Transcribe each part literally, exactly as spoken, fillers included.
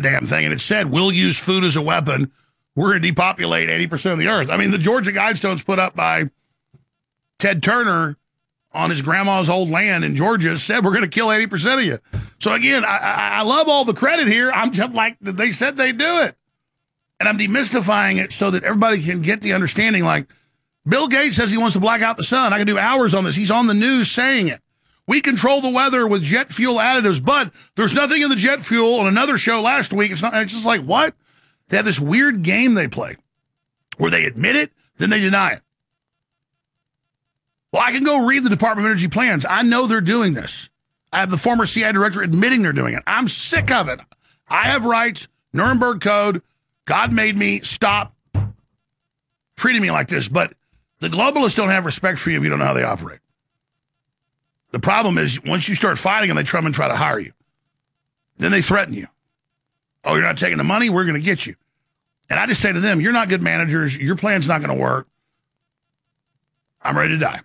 damn thing, and it said, we'll use food as a weapon. We're going to depopulate eighty percent of the earth. I mean, the Georgia Guidestones put up by Ted Turner on his grandma's old land in Georgia said, we're going to kill eighty percent of you. So again, I, I, I love all the credit here. I'm just like, they said they'd do it. And I'm demystifying it so that everybody can get the understanding. Like, Bill Gates says he wants to black out the sun. I can do hours on this. He's on the news saying it. We control the weather with jet fuel additives, but there's nothing in the jet fuel. On another show last week, it's not. It's just like, what? They have this weird game they play where they admit it, then they deny it. Well, I can go read the Department of Energy plans. I know they're doing this. I have the former C I A director admitting they're doing it. I'm sick of it. I have rights, Nuremberg Code, God made me, stop treating me like this. But the globalists don't have respect for you if you don't know how they operate. The problem is, once you start fighting them, they try and try to hire you. Then they threaten you. Oh, you're not taking the money? We're going to get you. And I just say to them, you're not good managers. Your plan's not going to work. I'm ready to die.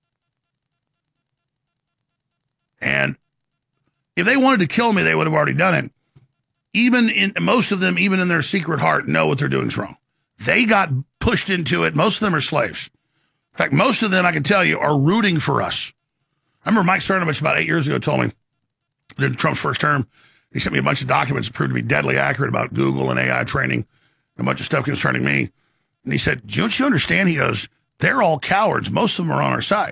And if they wanted to kill me, they would have already done it. Even in most of them, even in their secret heart, know what they're doing is wrong. They got pushed into it. Most of them are slaves. In fact, most of them, I can tell you, are rooting for us. I remember Mike Cernovich about eight years ago told me, during Trump's first term, he sent me a bunch of documents that proved to be deadly accurate about Google and A I training, and a bunch of stuff concerning me. And he said, don't you understand? He goes, they're all cowards. Most of them are on our side.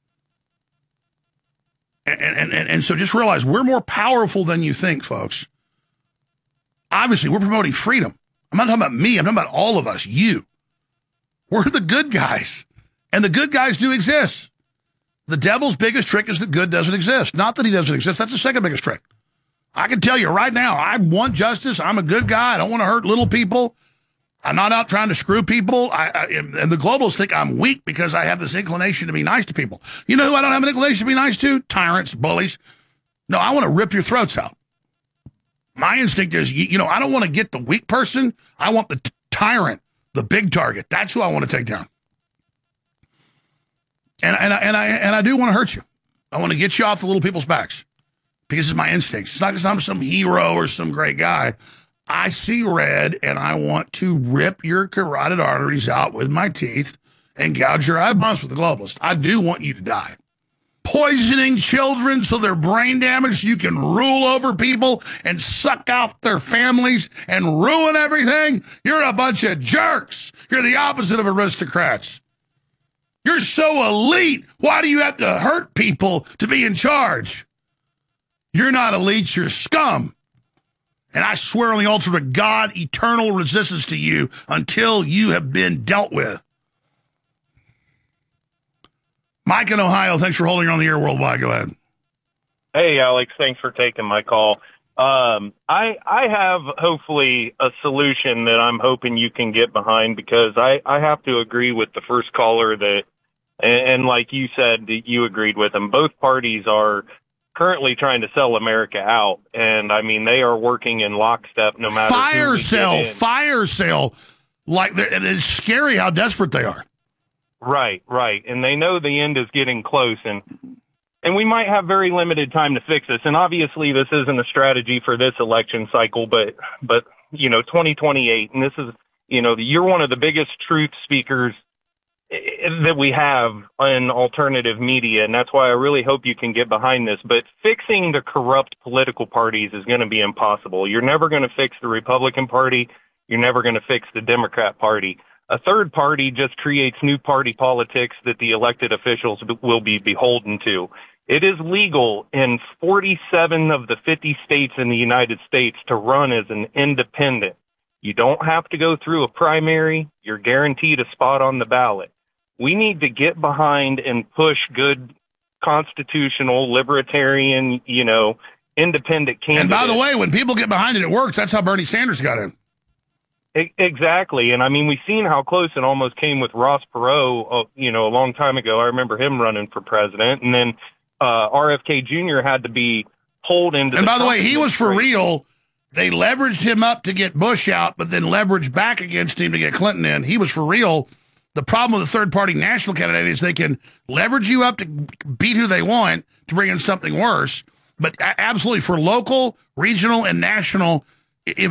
And, and, and, and so just realize we're more powerful than you think, folks. Obviously, we're promoting freedom. I'm not talking about me. I'm talking about all of us, you. We're the good guys. And the good guys do exist. The devil's biggest trick is that good doesn't exist. Not that he doesn't exist. That's the second biggest trick. I can tell you right now, I want justice. I'm a good guy. I don't want to hurt little people. I'm not out trying to screw people. I, I, and the globalists think I'm weak because I have this inclination to be nice to people. You know who I don't have an inclination to be nice to? Tyrants, bullies. No, I want to rip your throats out. My instinct is, you, you know, I don't want to get the weak person. I want the t- tyrant, the big target. That's who I want to take down. And, and, I, and, I, and I do want to hurt you. I want to get you off the little people's backs because it's my instincts. It's not because I'm some hero or some great guy. I see red, and I want to rip your carotid arteries out with my teeth and gouge your eyeballs with the globalist. I do want you to die. Poisoning children so they're brain damaged, you can rule over people and suck out their families and ruin everything. You're a bunch of jerks. You're the opposite of aristocrats. You're so elite. Why do you have to hurt people to be in charge? You're not elite, you're scum. And I swear on the altar of God, eternal resistance to you until you have been dealt with. Mike in Ohio, thanks for holding on the air worldwide. Go ahead. Hey, Alex, thanks for taking my call. Um, I I have hopefully a solution that I'm hoping you can get behind, because I, I have to agree with the first caller that, and, and like you said, that you agreed with them. Both parties are currently trying to sell America out, and I mean they are working in lockstep no matter. Fire sale, fire sale, like it's scary how desperate they are. Right, right, and they know the end is getting close, and and we might have very limited time to fix this. And obviously, this isn't a strategy for this election cycle, but but you know, twenty twenty-eight, and this is, you know, you're one of the biggest truth speakers that we have in alternative media, and that's why I really hope you can get behind this. But fixing the corrupt political parties is going to be impossible. You're never going to fix the Republican Party. You're never going to fix the Democrat Party. A third party just creates new party politics that the elected officials will be beholden to. It is legal in forty-seven of the fifty states in the United States to run as an independent. You don't have to go through a primary. You're guaranteed a spot on the ballot. We need to get behind and push good constitutional, libertarian, you know, independent candidates. And by the way, when people get behind it, it works. That's how Bernie Sanders got in. Exactly. And I mean, we've seen how close it almost came with Ross Perot, uh, you know, a long time ago. I remember him running for president. And then uh, R F K Junior had to be pulled into. And by the way, he was for real. They leveraged him up to get Bush out, but then leveraged back against him to get Clinton in. He was for real. The problem with the third-party national candidate is they can leverage you up to beat who they want to bring in something worse. But absolutely for local, regional, and national, if